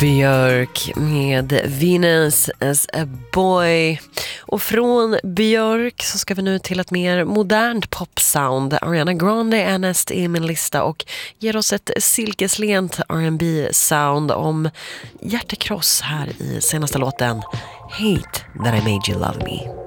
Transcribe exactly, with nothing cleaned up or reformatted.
Björk med Venus as a boy. Och från Björk så ska vi nu till ett mer modernt popsound. Ariana Grande är näst i min lista och ger oss ett silkeslent R and B-sound om hjärtekross här i senaste låten Hate That I Made You Love Me.